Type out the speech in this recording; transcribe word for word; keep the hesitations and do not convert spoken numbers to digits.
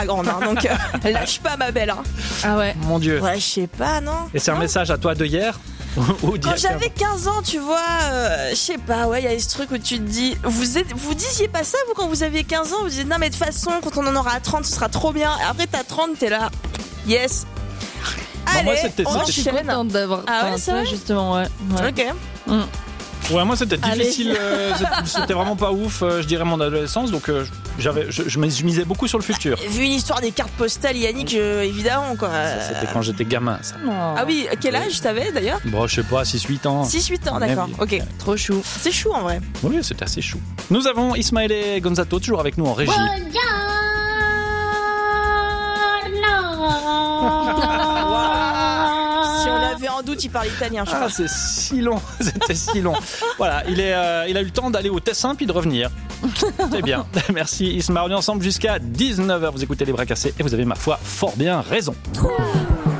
la grande, hein, donc euh, lâche pas ma belle. Hein. Ah ouais. Mon Dieu. Ouais, je sais pas, non. Et c'est un non. message à toi de hier ou Quand j'avais quinze ans, tu vois, euh, je sais pas, ouais, il y a ce truc où tu te dis, vous êtes, vous disiez pas ça, vous, quand vous aviez quinze ans, vous disiez, non, mais de toute façon, quand on en aura trente, ce sera trop bien. Et après, t'as trente, t'es là, yes. Allez, moi, c'était- on c'était- Je suis enchaîne. contente d'avoir Ah ouais, enfin, c'est ça, vrai justement, ouais. ouais. Ok. Mm. Ouais, moi c'était Allez. difficile, euh, c'était vraiment pas ouf, euh, je dirais mon adolescence, donc euh, j'avais, je, je misais beaucoup sur le futur. Vu une histoire des cartes postales, Yannick, euh, évidemment, quoi. Ça, c'était quand j'étais gamin, ça. Ah oui, quel âge t'avais d'ailleurs? Bon, je sais pas, six huit ans. six huit ans, Ouais, d'accord. oui. Ok, trop chou. C'est chou en vrai. Oui, c'était assez chou. Nous avons Ismaël et Gonzato toujours avec nous en régie. Si on avait en doute, il parle italien, je Ah, crois. c'est si long, c'était si long. Voilà, il, est, euh, il a eu le temps d'aller au Tessin puis de revenir. C'est bien. Merci Isma, on est ensemble jusqu'à dix-neuf heures. Vous écoutez Les Bras Cassés et vous avez ma foi fort bien raison.